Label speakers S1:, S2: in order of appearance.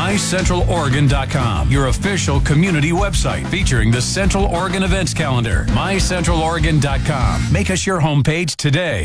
S1: MyCentralOregon.com, your official community website featuring the Central Oregon events calendar. MyCentralOregon.com. Make us your homepage today.